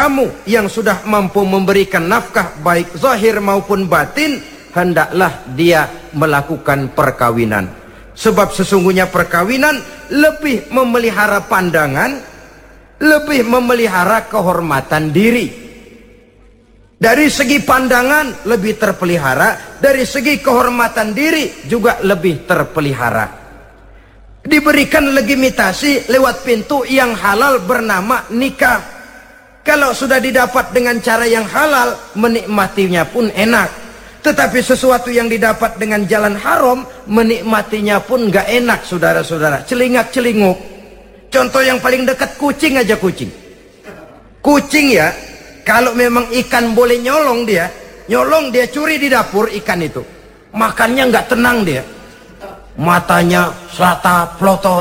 kamu yang sudah mampu memberikan nafkah baik zahir maupun batin, hendaklah dia melakukan perkawinan. Sebab sesungguhnya perkawinan lebih memelihara pandangan, lebih memelihara kehormatan diri. Dari segi pandangan lebih terpelihara, dari segi kehormatan diri juga lebih terpelihara. Diberikan legitimasi lewat pintu yang halal bernama nikah. Kalau sudah didapat dengan cara yang halal, menikmatinya pun enak. Tetapi sesuatu yang didapat dengan jalan haram, menikmatinya pun gak enak, saudara-saudara. Celingak-celinguk. Contoh yang paling dekat, kucing aja, kucing. Kucing ya, kalau memang ikan boleh nyolong dia curi di dapur ikan itu. Makannya gak tenang dia. Matanya selata plotot,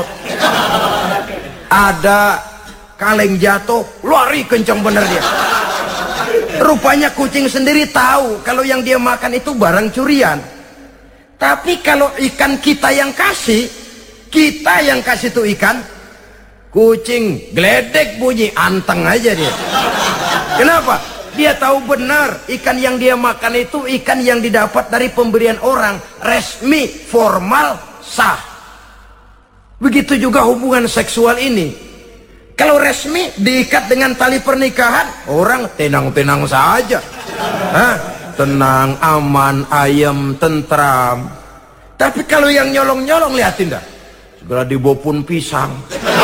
ada kaleng jatuh, lari kencang bener dia. Rupanya kucing sendiri tahu kalau yang dia makan itu barang curian. Tapi kalau ikan kita yang kasih tuh ikan, kucing geledek bunyi, anteng aja dia. Kenapa? Dia tahu benar ikan yang dia makan itu ikan yang didapat dari pemberian orang, resmi, formal, sah. Begitu juga hubungan seksual ini. Kalau resmi diikat dengan tali pernikahan, orang tenang-tenang saja. Tenang, aman, ayem, tentram. Tapi kalau yang nyolong-nyolong, lihatin dah, segera dibopun pisang.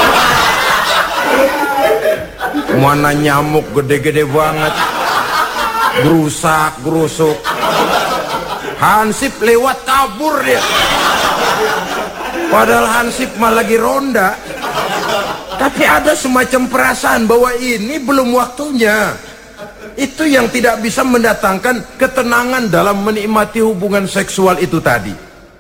Mana nyamuk gede-gede banget, gerusak gerusuk, hansip lewat kabur dia, padahal hansip mah lagi ronda. Tapi ada semacam perasaan bahwa ini belum waktunya. Itu yang tidak bisa mendatangkan ketenangan dalam menikmati hubungan seksual itu tadi.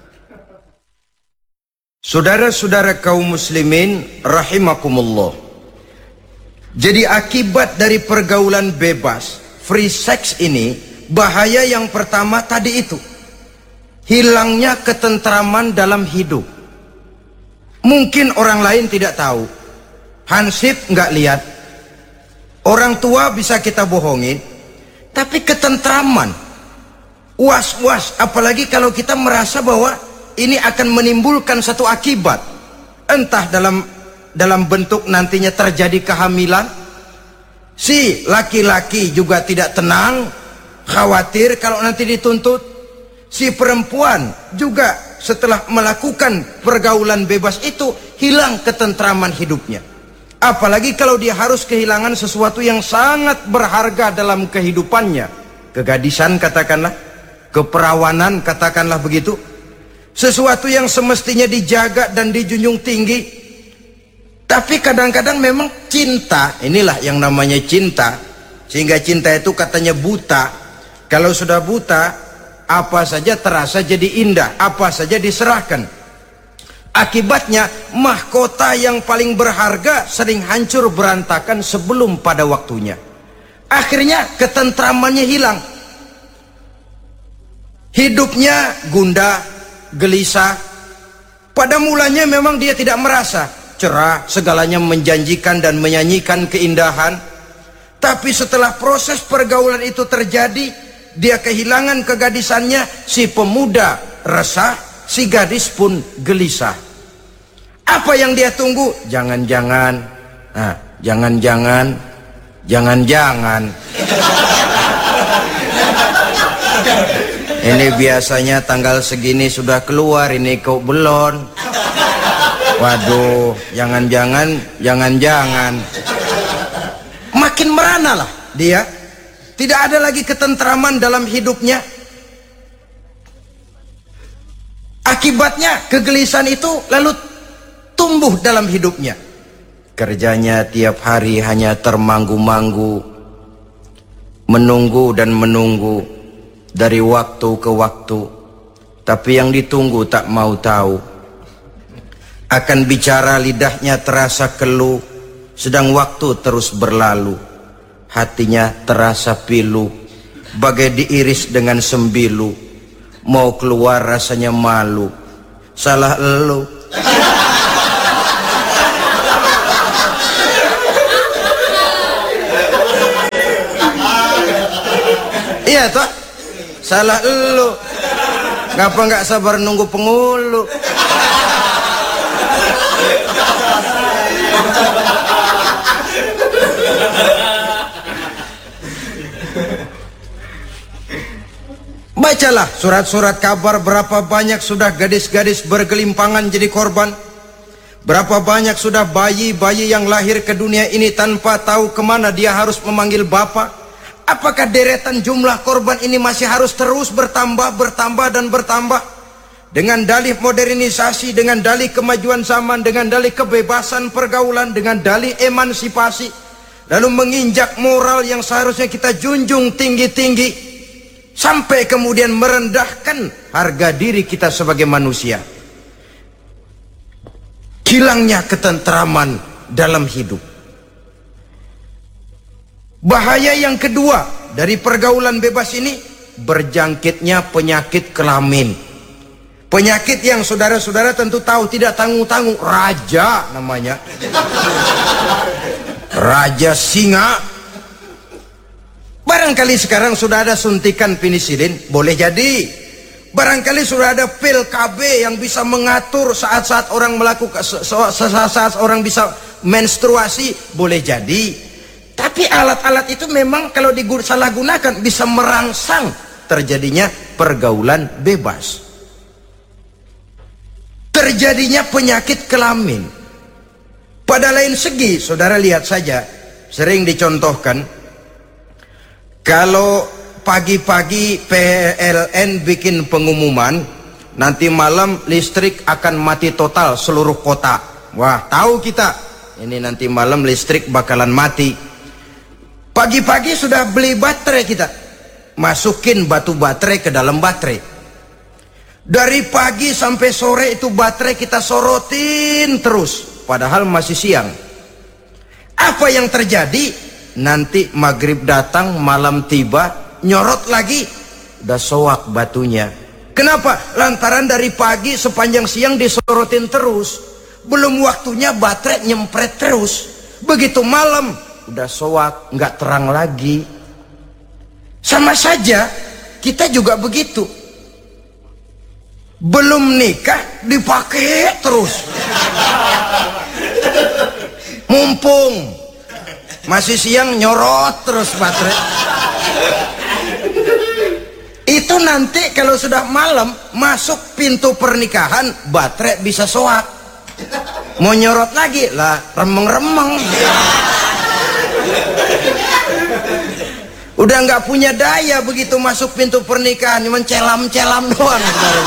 Saudara-saudara kaum muslimin rahimakumullah, jadi akibat dari pergaulan bebas, free sex ini, bahaya yang pertama tadi itu, hilangnya ketentraman dalam hidup. Mungkin orang lain tidak tahu, hansip nggak lihat, orang tua bisa kita bohongin, tapi ketentraman, was-was, apalagi kalau kita merasa bahwa ini akan menimbulkan satu akibat, entah dalam bentuk nantinya terjadi kehamilan. Si laki-laki juga tidak tenang, khawatir kalau nanti dituntut. Si perempuan juga setelah melakukan pergaulan bebas itu hilang ketentraman hidupnya. Apalagi kalau dia harus kehilangan sesuatu yang sangat berharga dalam kehidupannya, kegadisan katakanlah, keperawanan katakanlah begitu, sesuatu yang semestinya dijaga dan dijunjung tinggi. Tapi kadang-kadang memang cinta, inilah yang namanya cinta, sehingga cinta itu katanya buta. Kalau sudah buta, apa saja terasa jadi indah, apa saja diserahkan. Akibatnya mahkota yang paling berharga sering hancur berantakan sebelum pada waktunya. Akhirnya ketentramannya hilang, hidupnya gundah, gelisah. Pada mulanya memang dia tidak merasa cerah, segalanya menjanjikan dan menyanyikan keindahan. Tapi setelah proses pergaulan itu terjadi, dia kehilangan kegadisannya. Si pemuda resah, si gadis pun gelisah. Apa yang dia tunggu? Jangan-jangan, jangan-jangan. Ini biasanya tanggal segini sudah keluar, ini kok belum. Waduh, jangan-jangan. Makin merana lah dia. Tidak ada lagi ketentraman dalam hidupnya. Akibatnya kegelisahan itu lalu tumbuh dalam hidupnya. Kerjanya tiap hari hanya termanggu-manggu, menunggu dan menunggu dari waktu ke waktu. Tapi yang ditunggu tak mau tahu. Akan bicara lidahnya terasa keluh, sedang waktu terus berlalu. Hatinya terasa pilu, bagai diiris dengan sembilu. Mau keluar rasanya malu. Salah elu. Iya toh? Salah elu. Ngapa nggak sabar nunggu penghulu? Bacalah surat-surat kabar, berapa banyak sudah gadis-gadis bergelimpangan jadi korban. Berapa banyak sudah bayi-bayi yang lahir ke dunia ini tanpa tahu kemana dia harus memanggil bapak. Apakah deretan jumlah korban ini masih harus terus bertambah, dan bertambah? Dengan dalih modernisasi, dengan dalih kemajuan zaman, dengan dalih kebebasan pergaulan, dengan dalih emansipasi, lalu menginjak moral yang seharusnya kita junjung tinggi-tinggi, sampai kemudian merendahkan harga diri kita sebagai manusia. Hilangnya ketentraman dalam hidup. Bahaya yang kedua dari pergaulan bebas ini, berjangkitnya penyakit kelamin. Penyakit yang saudara-saudara tentu tahu, tidak tanggung-tanggung, raja namanya. Raja singa. Barangkali sekarang sudah ada suntikan penisilin, boleh jadi. Barangkali sudah ada pil KB yang bisa mengatur saat-saat orang melakukan, saat orang bisa menstruasi, boleh jadi. Tapi alat-alat itu memang kalau disalahgunakan bisa merangsang terjadinya pergaulan bebas, terjadinya penyakit kelamin. Pada lain segi, saudara lihat saja, sering dicontohkan, kalau pagi-pagi PLN bikin pengumuman, nanti malam listrik akan mati total seluruh kota. Wah, tahu kita, ini nanti malam listrik bakalan mati. Pagi-pagi sudah beli baterai kita, masukin batu baterai ke dalam baterai. Dari pagi sampai sore itu baterai kita sorotin terus, padahal masih siang. Apa yang terjadi? Nanti maghrib datang, malam tiba, nyorot lagi, udah soak batunya. Kenapa? Lantaran dari pagi sepanjang siang disorotin terus, belum waktunya baterai nyempret terus. Begitu malam udah soak, nggak terang lagi. Sama saja kita juga begitu. Belum nikah dipakai terus, mumpung masih siang nyorot terus baterai. Itu nanti kalau sudah malam masuk pintu pernikahan, baterai bisa soak. Mau nyorot lagi lah, remeng-remeng. Udah nggak punya daya begitu masuk pintu pernikahan, cuma celam-celam doang.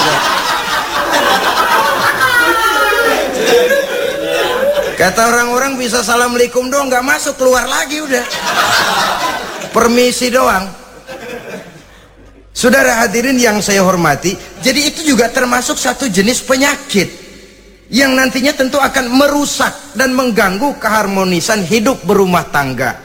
Kata orang-orang bisa assalamualaikum doang, nggak masuk, keluar lagi udah. Permisi doang. Saudara hadirin yang saya hormati, jadi itu juga termasuk satu jenis penyakit yang nantinya tentu akan merusak dan mengganggu keharmonisan hidup berumah tangga.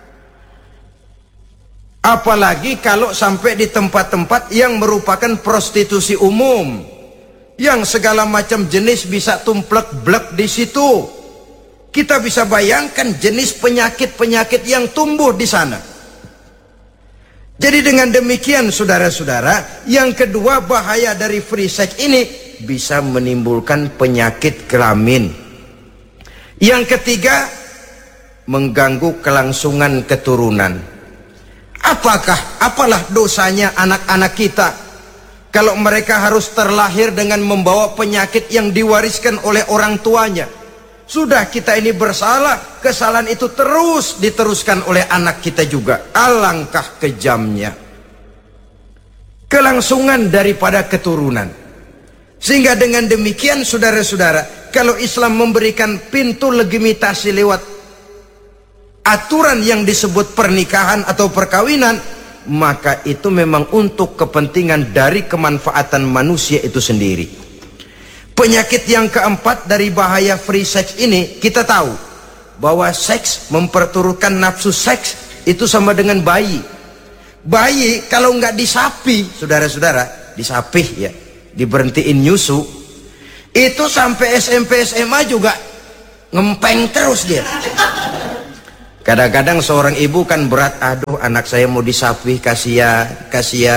Apalagi kalau sampai di tempat-tempat yang merupakan prostitusi umum, yang segala macam jenis bisa tumplek-blek di situ. Kita bisa bayangkan jenis penyakit-penyakit yang tumbuh di sana. Jadi dengan demikian saudara-saudara, yang kedua bahaya dari free sex ini bisa menimbulkan penyakit kelamin. Yang ketiga, mengganggu kelangsungan keturunan. Apalah dosanya anak-anak kita kalau mereka harus terlahir dengan membawa penyakit yang diwariskan oleh orang tuanya? Sudah kita ini bersalah, kesalahan itu terus diteruskan oleh anak kita juga. Alangkah kejamnya kelangsungan daripada keturunan. Sehingga dengan demikian saudara-saudara, kalau Islam memberikan pintu legitimasi lewat aturan yang disebut pernikahan atau perkawinan, maka itu memang untuk kepentingan dari kemanfaatan manusia itu sendiri. Penyakit yang keempat dari bahaya free sex ini, kita tahu bahwa seks memperturutkan nafsu seks itu sama dengan bayi. Bayi kalau nggak disapi, saudara-saudara, disapih ya, diberhentiin nyusu, itu sampai SMP SMA juga ngempeng terus dia. Kadang-kadang seorang ibu kan berat, aduh aduh anak saya mau disapi, kasihan.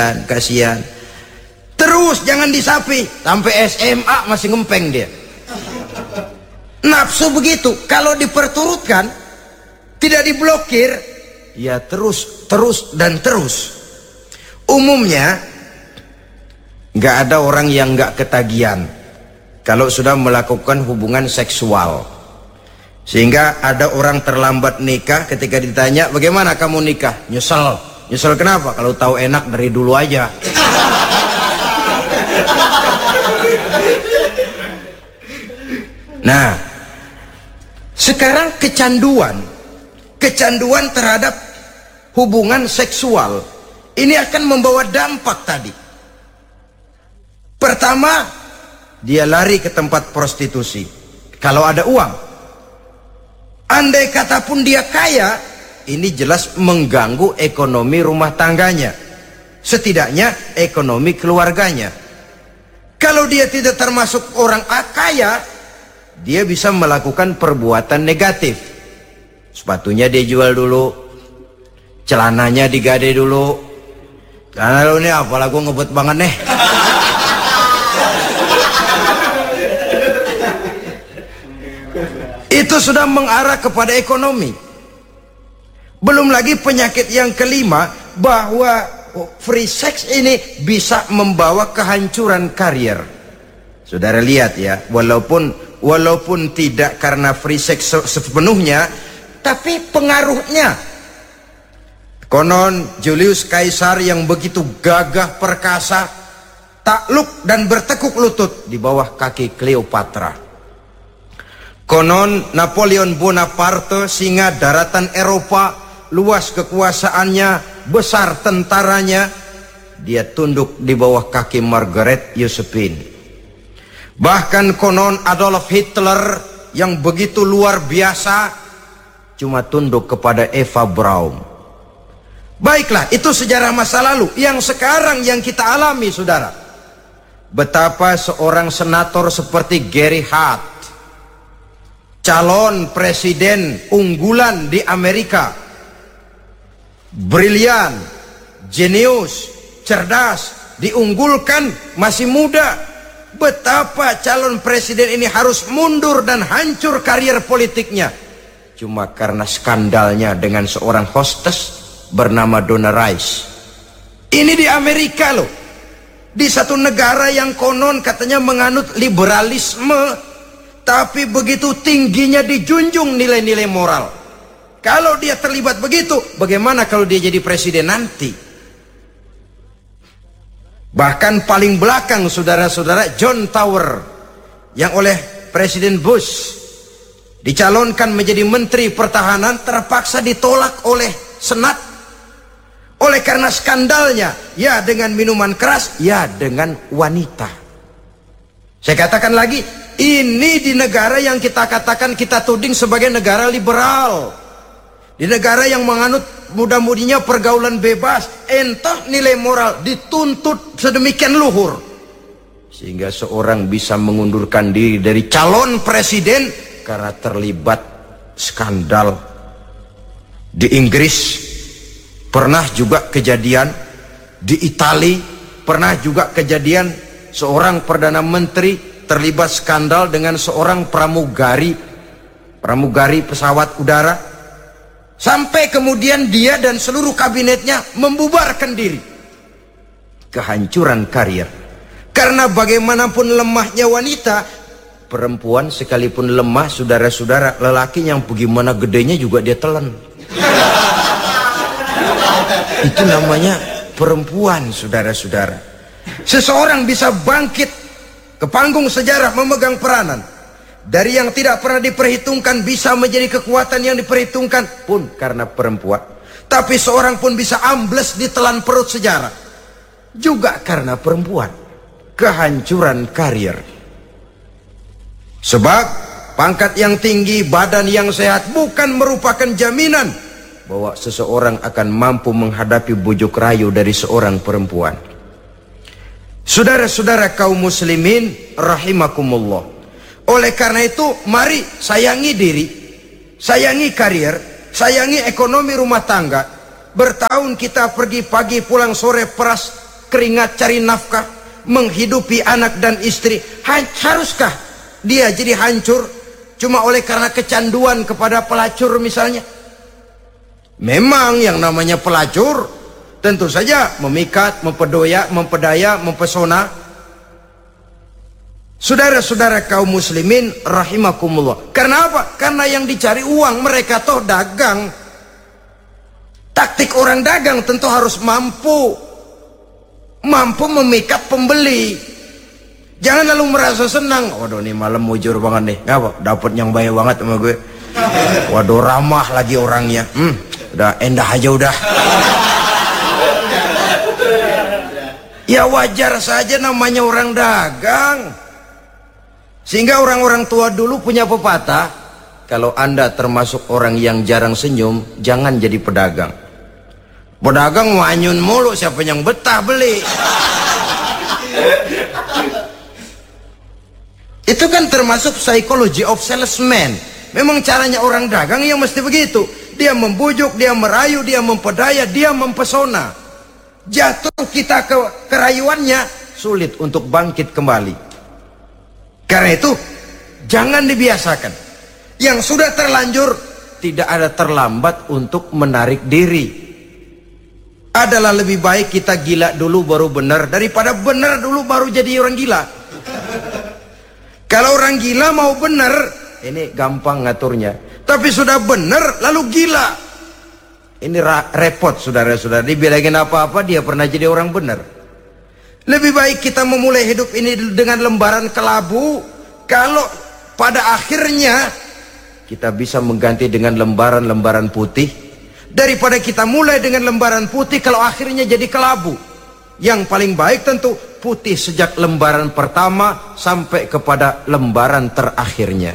Terus jangan disapi, sampai SMA masih ngempeng dia. Nafsu begitu, kalau diperturutkan, tidak diblokir, ya terus dan terus. Umumnya nggak ada orang yang nggak ketagihan kalau sudah melakukan hubungan seksual. Sehingga ada orang terlambat nikah, ketika ditanya bagaimana kamu nikah, nyesel kenapa? Kalau tahu enak dari dulu aja. Nah, sekarang kecanduan terhadap hubungan seksual ini akan membawa dampak tadi. Pertama, dia lari ke tempat prostitusi kalau ada uang. Andai kata pun dia kaya, ini jelas mengganggu ekonomi rumah tangganya, setidaknya ekonomi keluarganya. Kalau dia tidak termasuk orang kaya, dia bisa melakukan perbuatan negatif. Sepatunya dia jual dulu, celananya digade dulu. Karena lu ini apalah gue ngebut banget nih. Itu sudah mengarah kepada ekonomi. Belum lagi penyakit yang kelima, bahwa free sex ini bisa membawa kehancuran karier. Saudara lihat ya, walaupun tidak karena free sex sepenuhnya, tapi pengaruhnya. Konon Julius Caesar yang begitu gagah perkasa takluk dan bertekuk lutut di bawah kaki Cleopatra. Konon Napoleon Bonaparte, singa daratan Eropa, luas kekuasaannya, besar tentaranya, dia tunduk di bawah kaki Margaret Josephine. Bahkan konon Adolf Hitler yang begitu luar biasa cuma tunduk kepada Eva Braun. Baiklah, itu sejarah masa lalu. Yang sekarang yang kita alami, saudara, betapa seorang senator seperti Gary Hart, calon presiden unggulan di Amerika, brilian, jenius, cerdas, diunggulkan, masih muda. Betapa calon presiden ini harus mundur dan hancur karier politiknya cuma karena skandalnya dengan seorang hostess bernama Donna Rice. Ini di Amerika loh, di satu negara yang konon katanya menganut liberalisme, tapi begitu tingginya dijunjung nilai-nilai moral. Kalau dia terlibat begitu, bagaimana kalau dia jadi presiden nanti? Bahkan paling belakang, saudara-saudara, John Tower yang oleh Presiden Bush dicalonkan menjadi Menteri Pertahanan terpaksa ditolak oleh Senat oleh karena skandalnya, ya dengan minuman keras, ya dengan wanita. Saya katakan lagi, ini di negara yang kita katakan, kita tuding sebagai negara liberal, di negara yang menganut mudah-mudinya pergaulan bebas, entah nilai moral dituntut sedemikian luhur sehingga seorang bisa mengundurkan diri dari calon presiden karena terlibat skandal. Di Inggris pernah juga kejadian, di Italia pernah juga kejadian, seorang perdana menteri terlibat skandal dengan seorang pramugari pesawat udara, sampai kemudian dia dan seluruh kabinetnya membubarkan diri. Kehancuran karier. Karena bagaimanapun lemahnya wanita, perempuan sekalipun lemah, saudara-saudara, lelaki yang bagaimana gedenya juga dia telan. Itu namanya perempuan, saudara-saudara. Seseorang bisa bangkit ke panggung sejarah memegang peranan dari yang tidak pernah diperhitungkan, bisa menjadi kekuatan yang diperhitungkan pun karena perempuan. Tapi seorang pun bisa ambles di telan perut sejarah juga karena perempuan. Kehancuran karier. Sebab pangkat yang tinggi, badan yang sehat bukan merupakan jaminan bahwa seseorang akan mampu menghadapi bujuk rayu dari seorang perempuan. Saudara-saudara kaum muslimin rahimakumullah. Oleh karena itu, mari sayangi diri, sayangi karier, sayangi ekonomi rumah tangga, Bertahun kita pergi pagi pulang sore, peras keringat cari nafkah, menghidupi anak dan istri. Haruskah dia jadi hancur cuma oleh karena kecanduan kepada pelacur misalnya? Memang yang namanya pelacur tentu saja memikat, mempedaya, mempesona. Saudara-saudara kaum muslimin rahimakumullah. Karena apa? Karena yang dicari uang, mereka toh dagang. Taktik orang dagang tentu harus mampu memikat pembeli. Jangan lalu merasa senang. Waduh, nih malam mujur banget nih. Ngapa? Dapat yang baik banget sama gue. Waduh, ramah lagi orangnya. Udah endah aja udah. Ya wajar saja, namanya orang dagang. Sehingga orang-orang tua dulu punya pepatah, kalau Anda termasuk orang yang jarang senyum, jangan jadi pedagang. Pedagang manyun mulu, siapa yang betah beli? Itu kan termasuk psychology of salesman. Memang caranya orang dagang yang mesti begitu. Dia membujuk, dia merayu, dia mempedaya, dia mempesona. Jatuh kita ke kerayuannya, sulit untuk bangkit kembali. Karena itu jangan dibiasakan. Yang sudah terlanjur, tidak ada terlambat untuk menarik diri. Adalah lebih baik kita gila dulu baru benar, daripada benar dulu baru jadi orang gila. Kalau orang gila mau benar, ini gampang ngaturnya. Tapi sudah benar lalu gila, ini repot saudara-saudara. Dibilangin apa-apa dia pernah jadi orang benar. Lebih baik kita memulai hidup ini dengan lembaran kelabu. Kalau pada akhirnya kita bisa mengganti dengan lembaran-lembaran putih, daripada kita mulai dengan lembaran putih kalau akhirnya jadi kelabu. Yang paling baik tentu putih sejak lembaran pertama sampai kepada lembaran terakhirnya.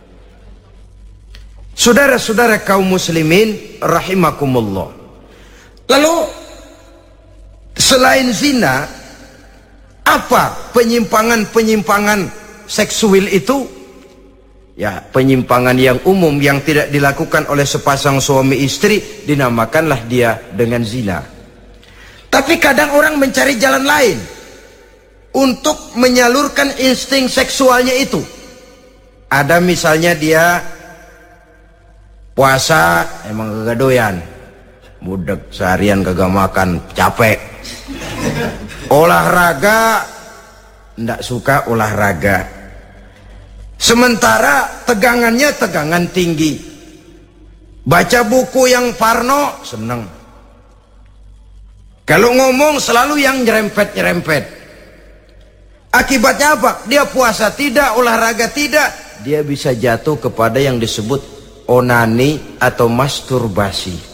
Saudara-saudara kaum muslimin rahimakumullah. Lalu selain zina, apa penyimpangan-penyimpangan seksual itu? Ya, penyimpangan yang umum yang tidak dilakukan oleh sepasang suami istri, dinamakanlah dia dengan zina. Tapi kadang orang mencari jalan lain untuk menyalurkan insting seksualnya itu. Ada misalnya dia puasa emang kagak doyan, mudek seharian kagak makan, capek. Olahraga ndak suka olahraga, sementara tegangannya tegangan tinggi. Baca buku yang parno seneng, kalau ngomong selalu yang nyerempet-nyerempet. Akibatnya apa? Dia puasa tidak, olahraga tidak, dia bisa jatuh kepada yang disebut onani atau masturbasi.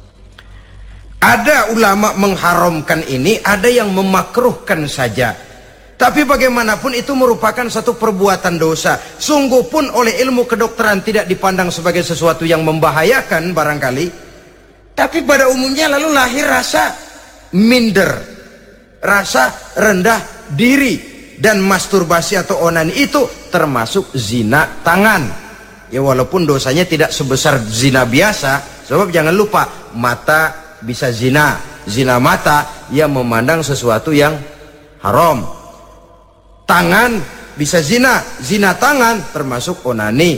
Ada ulama mengharamkan ini, ada yang memakruhkan saja. Tapi bagaimanapun itu merupakan satu perbuatan dosa. Sungguh pun oleh ilmu kedokteran tidak dipandang sebagai sesuatu yang membahayakan barangkali. Tapi pada umumnya lalu lahir rasa minder, rasa rendah diri. Dan masturbasi atau onani itu termasuk zina tangan. Ya walaupun dosanya tidak sebesar zina biasa. Sebab jangan lupa, mata bisa zina. Zina mata, ia memandang sesuatu yang haram. Tangan bisa zina. Zina tangan termasuk onani.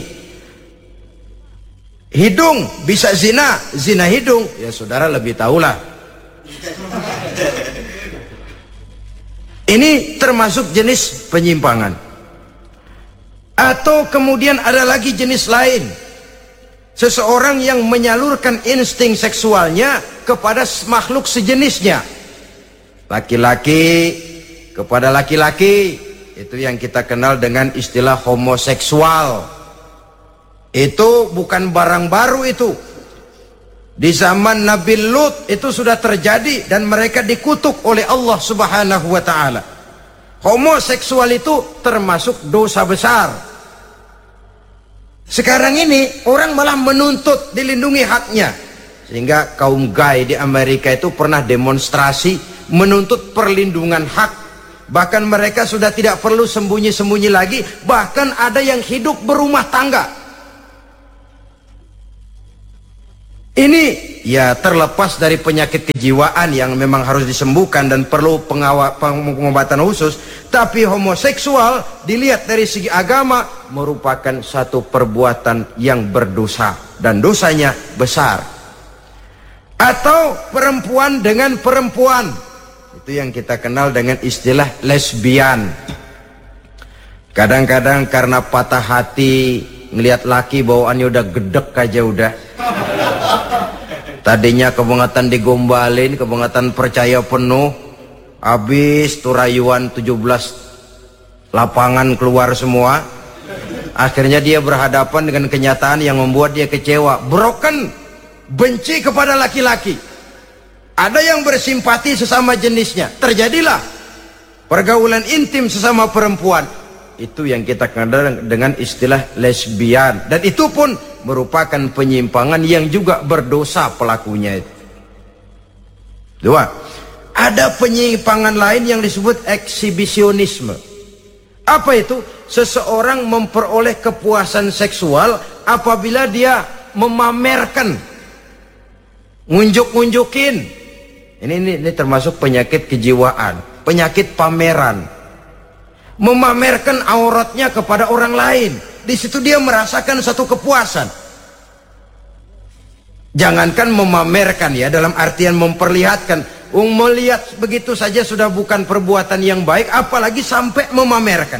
Hidung bisa zina. Zina hidung, ya saudara lebih tahulah. Ini termasuk jenis penyimpangan. Atau kemudian ada lagi jenis lain. Seseorang yang menyalurkan insting seksualnya kepada makhluk sejenisnya. Laki-laki kepada laki-laki. Itu yang kita kenal dengan istilah homoseksual. Itu bukan barang baru itu. Di zaman Nabi Lut itu sudah terjadi dan mereka dikutuk oleh Allah Subhanahu wa taala. Homoseksual itu termasuk dosa besar. Sekarang ini orang malah menuntut dilindungi haknya. Sehingga kaum gay di Amerika itu pernah demonstrasi menuntut perlindungan hak. Bahkan mereka sudah tidak perlu sembunyi-sembunyi lagi, bahkan ada yang hidup berumah tangga. Ini ya terlepas dari penyakit kejiwaan yang memang harus disembuhkan dan perlu pengobatan khusus, tapi homoseksual dilihat dari segi agama merupakan satu perbuatan yang berdosa dan dosanya besar. Atau perempuan dengan perempuan, itu yang kita kenal dengan istilah lesbian. Kadang-kadang karena patah hati ngelihat laki bawaannya udah gedek aja udah. Tadinya kebangatan digombalin, kebangatan percaya penuh, habis tuh rayuan 17 lapangan keluar semua. Akhirnya dia berhadapan dengan kenyataan yang membuat dia kecewa, broken, benci kepada laki-laki. Ada yang bersimpati sesama jenisnya, terjadilah pergaulan intim sesama perempuan. Itu yang kita kenal dengan istilah lesbian, dan itu pun merupakan penyimpangan yang juga berdosa pelakunya itu. Dua, ada penyimpangan lain yang disebut eksibisionisme. Apa itu? Seseorang memperoleh kepuasan seksual apabila dia memamerkan, ngunjuk-ngunjukin. Ini termasuk penyakit kejiwaan, penyakit pameran. Memamerkan auratnya kepada orang lain. Di situ dia merasakan satu kepuasan. Jangankan memamerkan ya, dalam artian memperlihatkan. Melihat begitu saja sudah bukan perbuatan yang baik, apalagi sampai memamerkan.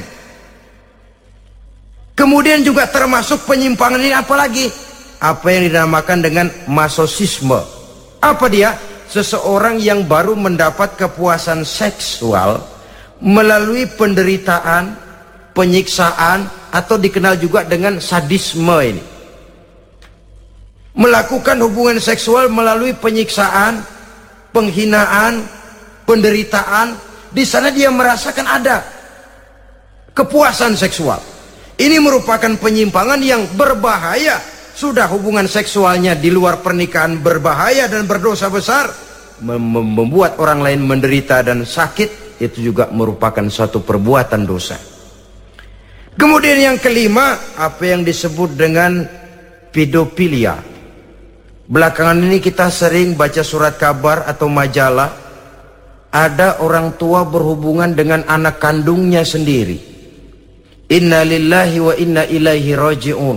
Kemudian juga termasuk penyimpangan ini apalagi? Apa yang dinamakan dengan masochisme. Apa dia? Seseorang yang baru mendapat kepuasan seksual melalui penderitaan, penyiksaan, atau dikenal juga dengan sadisme ini. Melakukan hubungan seksual melalui penyiksaan, penghinaan, penderitaan. Di sana dia merasakan ada kepuasan seksual. Ini merupakan penyimpangan yang berbahaya. Sudah hubungan seksualnya di luar pernikahan berbahaya dan berdosa besar, membuat orang lain menderita dan sakit, itu juga merupakan suatu perbuatan dosa. Kemudian yang kelima, apa yang disebut dengan pedofilia. Belakangan ini kita sering baca surat kabar atau majalah, ada orang tua berhubungan dengan anak kandungnya sendiri. Inna lillahi wa inna ilaihi raji'un.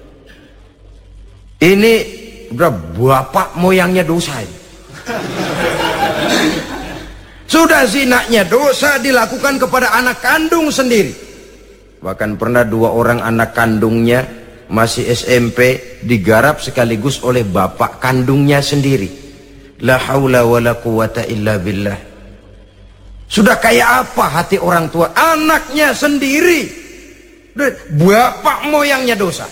Ini udah bapak moyangnya dosa ini. Sudah zinanya dosa dilakukan kepada anak kandung sendiri. Bahkan pernah 2 orang anak kandungnya masih SMP digarap sekaligus oleh bapak kandungnya sendiri. La haula wala quwata illa billah. Sudah kayak apa hati orang tua? Anaknya sendiri, bapak moyangnya dosa.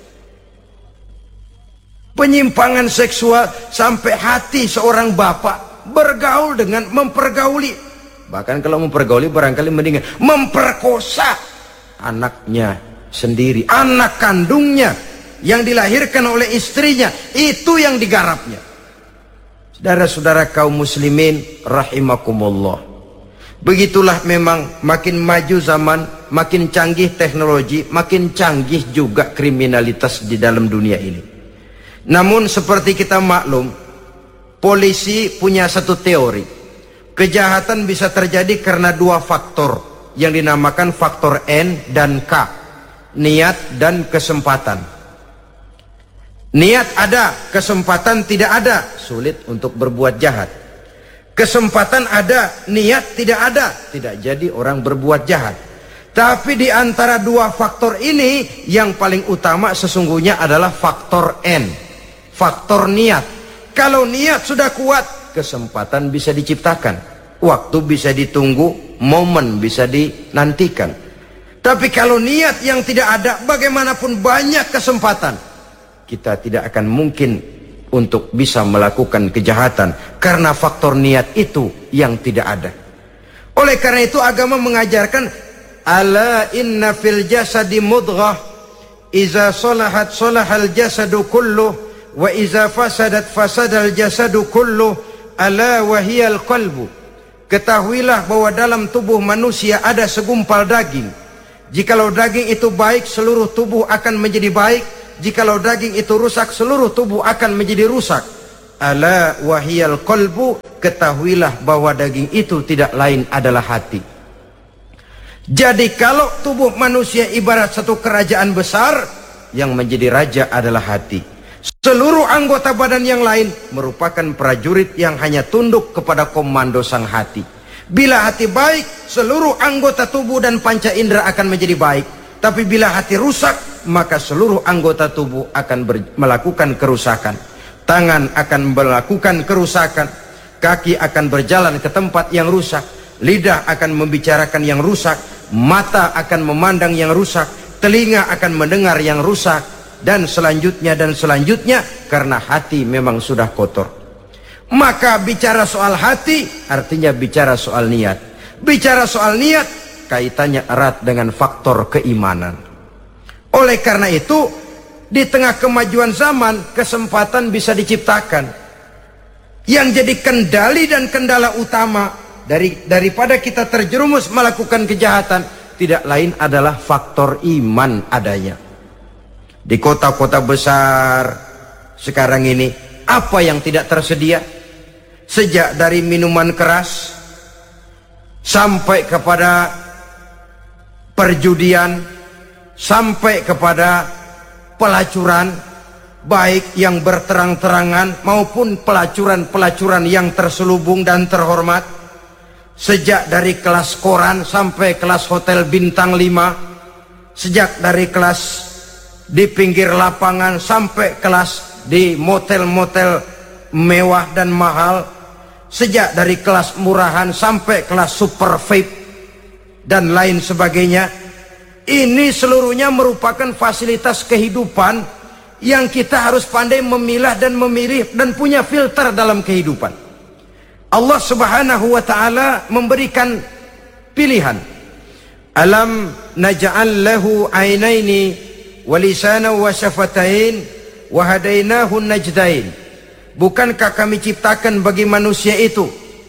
Penyimpangan seksual sampai hati seorang bapak bergaul dengan mempergauli. Bahkan kalau mempergauli barangkali mendingan memperkosa anaknya sendiri, anak kandungnya yang dilahirkan oleh istrinya, itu yang digarapnya. Saudara-saudara kaum muslimin rahimakumullah. Begitulah memang makin maju zaman, makin canggih teknologi, makin canggih juga kriminalitas di dalam dunia ini. Namun seperti kita maklum, polisi punya satu teori. Kejahatan bisa terjadi karena 2 faktor yang dinamakan faktor N dan K, niat dan kesempatan. Niat ada, kesempatan tidak ada, sulit untuk berbuat jahat. Kesempatan ada, niat tidak ada, tidak jadi orang berbuat jahat. Tapi di antara 2 faktor ini, yang paling utama sesungguhnya adalah faktor N, faktor niat. Kalau niat sudah kuat, kesempatan bisa diciptakan, waktu bisa ditunggu, momen bisa dinantikan. Tapi kalau niat yang tidak ada, bagaimanapun banyak kesempatan, kita tidak akan mungkin untuk bisa melakukan kejahatan karena faktor niat itu yang tidak ada. Oleh karena itu agama mengajarkan, ala inna fil jasadi mudghah, iza salahat salahal jasadu kulluh, wa iza fasadat fasadal jasadu kulluh, ala wahiyal qalbu. Ketahuilah bahwa dalam tubuh manusia ada segumpal daging. Jikalau daging itu baik, seluruh tubuh akan menjadi baik. Jikalau daging itu rusak, seluruh tubuh akan menjadi rusak. ala wahiyal qalbu, ketahuilah bahwa daging itu tidak lain adalah hati. Jadi kalau tubuh manusia ibarat satu kerajaan besar, yang menjadi raja adalah hati. Seluruh anggota badan yang lain merupakan prajurit yang hanya tunduk kepada komando sang hati. Bila hati baik, seluruh anggota tubuh dan panca indera akan menjadi baik. Tapi bila hati rusak, maka seluruh anggota tubuh akan melakukan kerusakan. Tangan akan melakukan kerusakan, kaki akan berjalan ke tempat yang rusak, lidah akan membicarakan yang rusak, mata akan memandang yang rusak, telinga akan mendengar yang rusak, dan selanjutnya karena hati memang sudah kotor. Maka bicara soal hati artinya bicara soal niat. Bicara soal niat kaitannya erat dengan faktor keimanan. Oleh karena itu, di tengah kemajuan zaman, kesempatan bisa diciptakan. Yang jadi kendali dan kendala utama daripada kita terjerumus melakukan kejahatan tidak lain adalah faktor iman adanya. Di kota-kota besar sekarang ini, apa yang tidak tersedia? Sejak dari minuman keras sampai kepada perjudian, sampai kepada pelacuran, baik yang berterang-terangan maupun pelacuran-pelacuran yang terselubung dan terhormat. Sejak dari kelas koran sampai kelas hotel bintang 5, sejak dari kelas di pinggir lapangan sampai kelas di motel-motel mewah dan mahal, sejak dari kelas murahan sampai kelas super VIP dan lain sebagainya. Ini seluruhnya merupakan fasilitas kehidupan yang kita harus pandai memilah dan memilih dan punya filter dalam kehidupan. Allah Subhanahu wa ta'ala memberikan pilihan. Alam naj'al lahu ainaini wa lisanan wa syafatain wa hadainahu najdain. Bukankah kami ciptakan bagi manusia itu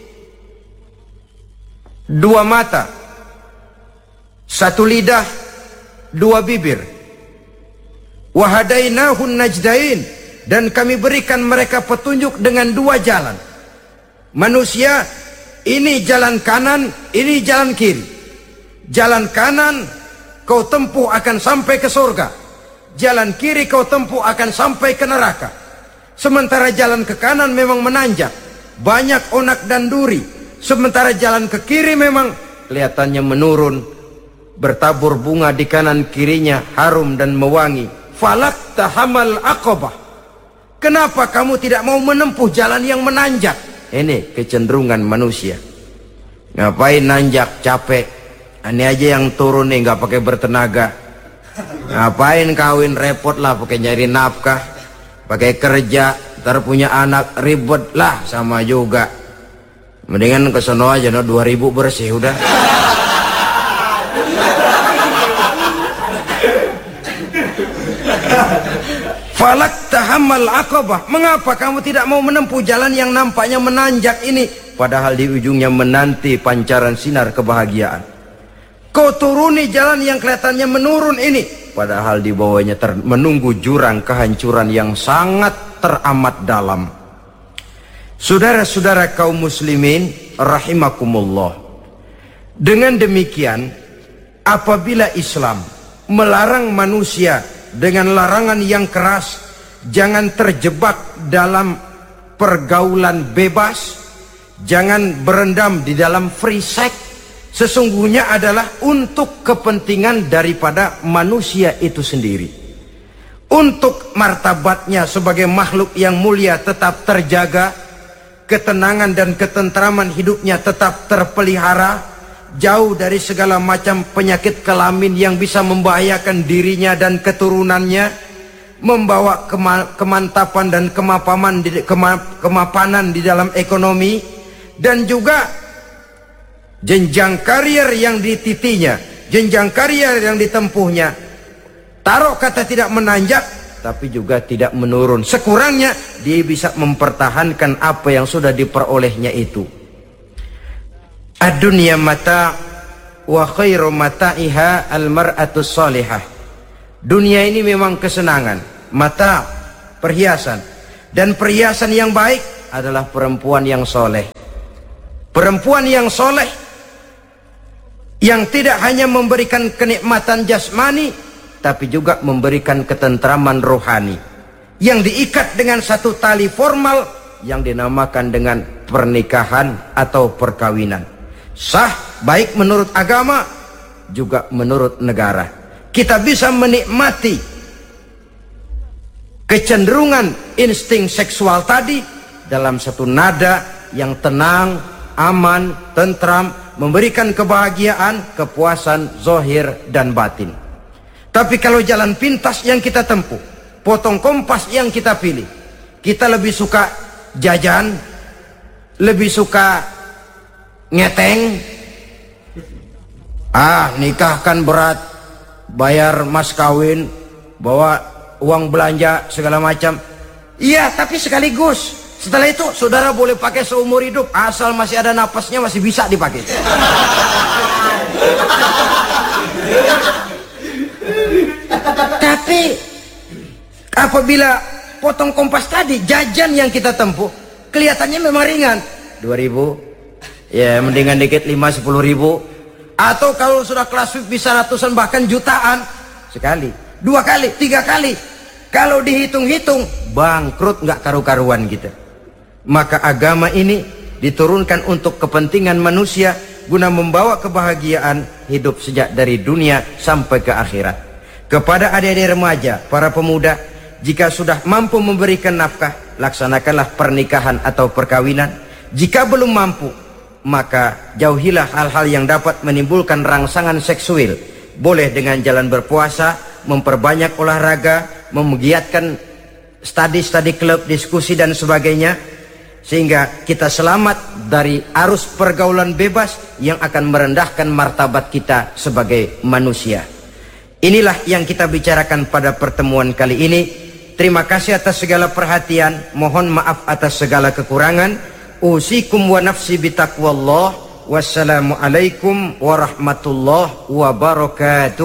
dua mata, satu lidah, dua bibir. Wa hadainahu najdain, dan kami berikan mereka petunjuk dengan dua jalan. Manusia ini jalan kanan, ini jalan kiri. Jalan kanan kau tempuh akan sampai ke surga, jalan kiri kau tempuh akan sampai ke neraka. Sementara jalan ke kanan memang menanjak, banyak onak dan duri. Sementara jalan ke kiri memang kelihatannya menurun, bertabur bunga di kanan kirinya, harum dan mewangi. Falak tahamal aqabah. Kenapa kamu tidak mau menempuh jalan yang menanjak? Ini kecenderungan manusia. Ngapain nanjak, capek. Ini aja yang turun nih nggak pakai bertenaga. Ngapain kawin, repot lah pakai nyari nafkah, pakai kerja, ntar punya anak ribet lah, sama juga. Mendingan kesono aja, no 2000 bersih udah. Falak tahamal aqabah. Mengapa kamu tidak mau menempuh jalan yang nampaknya menanjak ini, padahal di ujungnya menanti pancaran sinar kebahagiaan? Kau turuni jalan yang kelihatannya menurun ini, padahal di bawahnya menunggu jurang kehancuran yang sangat teramat dalam. Saudara-saudara kaum muslimin rahimakumullah. Dengan demikian, apabila Islam melarang manusia dengan larangan yang keras, jangan terjebak dalam pergaulan bebas, jangan berendam di dalam free sex, sesungguhnya adalah untuk kepentingan daripada manusia itu sendiri. Untuk martabatnya sebagai makhluk yang mulia tetap terjaga, ketenangan dan ketentraman hidupnya tetap terpelihara, jauh dari segala macam penyakit kelamin yang bisa membahayakan dirinya dan keturunannya, membawa kemantapan dan kemapanan di dalam ekonomi, dan juga jenjang karier yang dititinya, jenjang karier yang ditempuhnya. Taruh kata tidak menanjak, tapi juga tidak menurun. Sekurangnya dia bisa mempertahankan apa yang sudah diperolehnya itu. Ad-dunya mata' wa khairu mata'iha al-mar'atus salihah. Dunia ini memang kesenangan, mata', perhiasan. Dan perhiasan yang baik adalah perempuan yang soleh. Perempuan yang soleh yang tidak hanya memberikan kenikmatan jasmani, tapi juga memberikan ketentraman rohani, yang diikat dengan satu tali formal yang dinamakan dengan pernikahan atau perkawinan. Sah baik menurut agama juga menurut negara. Kita bisa menikmati kecenderungan insting seksual tadi dalam satu nada yang tenang, aman, tentram, memberikan kebahagiaan, kepuasan zahir dan batin. Tapi kalau jalan pintas yang kita tempuh, potong kompas yang kita pilih, kita lebih suka jajan, lebih suka ngeteng. Nikah kan berat, bayar mas kawin, bawa uang belanja segala macam. Iya, tapi sekaligus. Setelah itu saudara boleh pakai seumur hidup, asal masih ada napasnya masih bisa dipakai. Tapi apabila potong kompas tadi, jajan yang kita tempuh kelihatannya memang ringan, 2.000, ya mendingan dikit 5-10 ribu. Atau kalau sudah kelas VIP bisa ratusan bahkan jutaan, sekali, 2 kali, 3 kali. Kalau dihitung-hitung bangkrut nggak karu-karuan gitu. Maka agama ini diturunkan untuk kepentingan manusia guna membawa kebahagiaan hidup sejak dari dunia sampai ke akhirat. Kepada adik-adik remaja, para pemuda, jika sudah mampu memberikan nafkah, laksanakanlah pernikahan atau perkawinan. Jika belum mampu, maka jauhilah hal-hal yang dapat menimbulkan rangsangan seksual. Boleh dengan jalan berpuasa, memperbanyak olahraga, menggiatkan studi klub, diskusi dan sebagainya, sehingga kita selamat dari arus pergaulan bebas yang akan merendahkan martabat kita sebagai manusia. Inilah yang kita bicarakan pada pertemuan kali ini. Terima kasih atas segala perhatian, mohon maaf atas segala kekurangan. Usikum wa nafsi bitaqwallah. Wassalamualaikum warahmatullahi wabarakatuh.